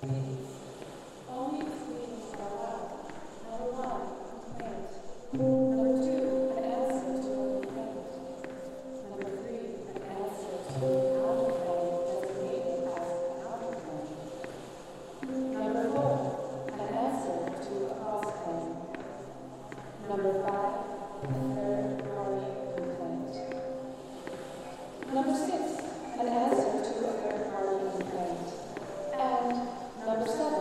Only exclusions are allowed. Number one, complaint. Number two, an answer to a complaint. Number three, an answer to a counterclaim designated as a counterclaim. Number four, an answer to a cross claim. Number five, a third-party complaint. Number six, an answer to a third-party complaint. And number seven,